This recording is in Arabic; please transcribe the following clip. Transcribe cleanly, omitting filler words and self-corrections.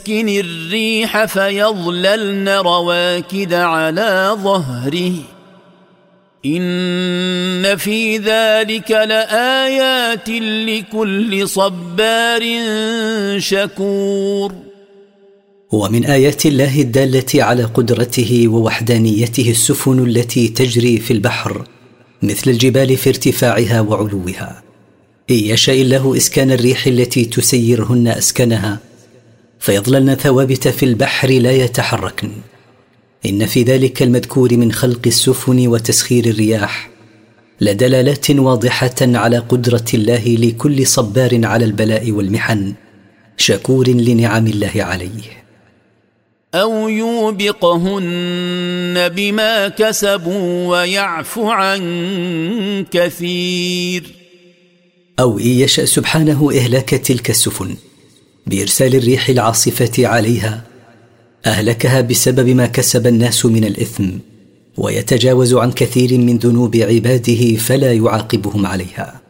يسكن الريح فيظللن رواكد على ظهره إن في ذلك لآيات لكل صبار شكور. ومن آيات الله الدالة على قدرته ووحدانيته السفن التي تجري في البحر مثل الجبال في ارتفاعها وعلوها، إن يشاء الله إسكان الريح التي تسيرهن أسكنها فيظللن ثوابت في البحر لا يتحركن. إن في ذلك المذكور من خلق السفن وتسخير الرياح لدلالات واضحة على قدرة الله لكل صبار على البلاء والمحن شكور لنعم الله عليه. أو يوبقهن بما كسبوا ويعفو عن كثير. أو إن يشأ سبحانه إهلاك تلك السفن بإرسال الريح العاصفة عليها أهلكها بسبب ما كسب الناس من الإثم، ويتجاوز عن كثير من ذنوب عباده فلا يعاقبهم عليها.